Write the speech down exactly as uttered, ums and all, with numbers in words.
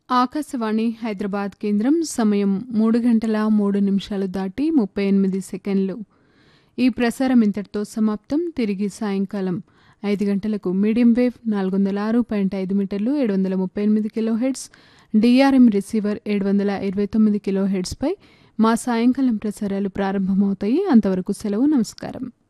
ఆకాశవాణి హైదరాబాద్ కేంద్రం సమయం మూడు గంటల మూడు నిమిషాలు దాటి ముప్పై ఎనిమిది సెకండ్లు. ఈ ప్రసారం ఇంతటితో సమాప్తం. తిరిగి సాయంకాలం ఐదు గంటలకు మీడియం వేవ్ నాలుగు వందల ఆరు పాయింట్ ఐదు మీటర్లు ఏడు వందల ముప్పై ఎనిమిది కిలో హెడ్స్, డిఆర్ఎం రిసీవర్ ఏడు వందల ఇరవై తొమ్మిది కిలో హెడ్స్పై మా సాయంకాలం ప్రసారాలు ప్రారంభమవుతాయి. అంతవరకు సెలవు. నమస్కారం.